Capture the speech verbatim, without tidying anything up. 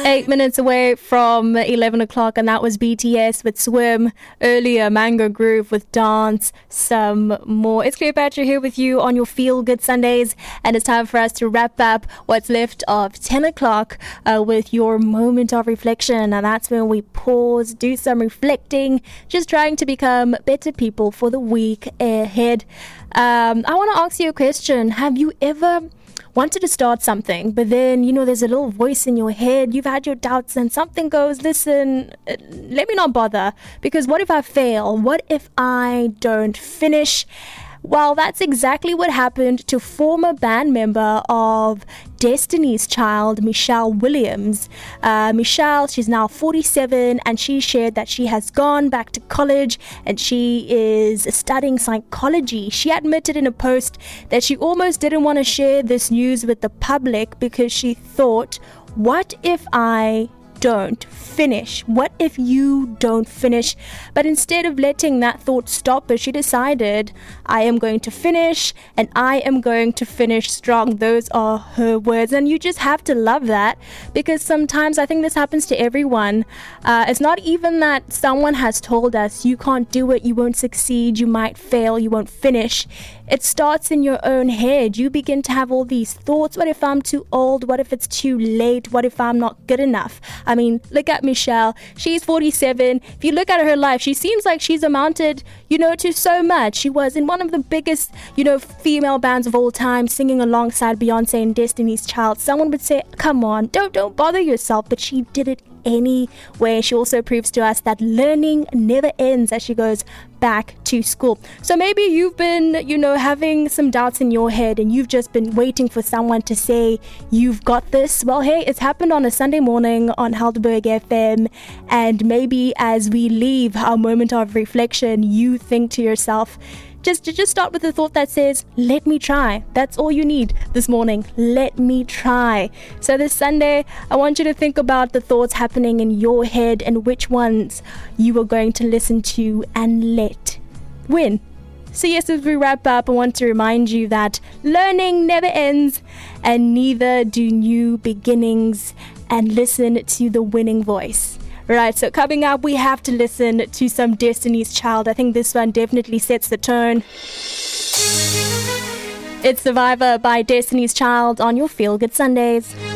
Eight minutes away from eleven o'clock, and that was B T S with Swim. Earlier, Mango Groove with Dance. Some more. It's Cleopatra here with you on your Feel Good Sundays, and it's time for us to wrap up what's left of ten o'clock uh, with your moment of reflection. And that's when we pause, do some reflecting, just trying to become better people for the week ahead. Um, I want to ask you a question. Have you ever wanted to start something, but then, you know, there's a little voice in your head, you've had your doubts, and something goes, listen, let me not bother, because what if I fail? What if I don't finish? Well, that's exactly what happened to former band member of Destiny's Child, Michelle Williams. Uh, Michelle, she's now forty-seven, and she shared that she has gone back to college and she is studying psychology. She admitted in a post that she almost didn't want to share this news with the public because she thought, what if I don't finish? What if you don't finish? But instead of letting that thought stop her, she decided, I am going to finish, and I am going to finish strong. Those are her words, and you just have to love that, because sometimes I think this happens to everyone. Uh, it's not even that someone has told us you can't do it, you won't succeed, you might fail, you won't finish. It starts in your own head. You begin to have all these thoughts. What if I'm too old? What if it's too late? What if I'm not good enough? I mean, look at Michelle. She's forty-seven. If you look at her life, she seems like she's amounted, you know, to so much. She was in one of the biggest, you know, female bands of all time, singing alongside Beyonce and Destiny's Child. Someone would say, come on, don't, don't bother yourself. But she did it anyway. She also proves to us that learning never ends as she goes back to school. So maybe you've been, you know, having some doubts in your head and you've just been waiting for someone to say you've got this. Well, hey, it's happened on a Sunday morning on Helderberg F M, and maybe as we leave our moment of reflection, you think to yourself, Just, just start with a thought that says, let me try. That's all you need this morning. Let me try. So this Sunday, I want you to think about the thoughts happening in your head and which ones you are going to listen to and let win. So yes, as we wrap up, I want to remind you that learning never ends, and neither do new beginnings, and listen to the winning voice. Right, so coming up, we have to listen to some Destiny's Child. I think this one definitely sets the tone. It's Survivor by Destiny's Child on your Feel Good Sundays.